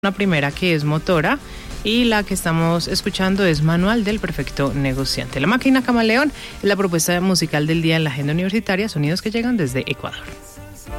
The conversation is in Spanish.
Una primera que es motora y la que estamos escuchando es Manual del Perfecto Negociante. La Máquina Camaleón es la propuesta musical del día en la agenda universitaria, sonidos que llegan desde Ecuador.